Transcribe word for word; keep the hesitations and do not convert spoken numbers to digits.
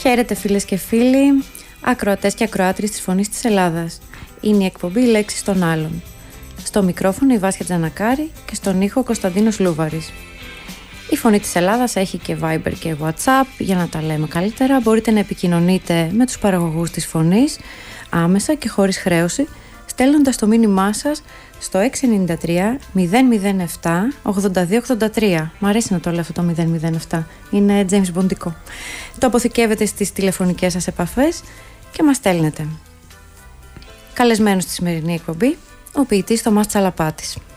Χαίρετε φίλες και φίλοι, ακροατές και ακροάτριες της Φωνής της Ελλάδας. Είναι η εκπομπή «Λέξεις των άλλων». Στο μικρόφωνο η Βάσια Τζανακάρη και στον ήχο ο Κωνσταντίνος Λούβαρης. Η Φωνή της Ελλάδας έχει και Viber και WhatsApp για να τα λέμε καλύτερα. Μπορείτε να επικοινωνείτε με τους παραγωγούς της Φωνής άμεσα και χωρίς χρέωση, στέλνοντας το μήνυμά σας στο έξι εννιά τρία μηδέν μηδέν επτά ογδόντα δύο ογδόντα τρία. Μ' αρέσει να το λέω αυτό το μηδέν μηδέν επτά. Είναι James Bondικό. Το αποθηκεύετε στις τηλεφωνικές σας επαφές και μας στέλνετε. Καλεσμένος στη σημερινή εκπομπή, ο ποιητής Θωμάς Τσαλαπάτης.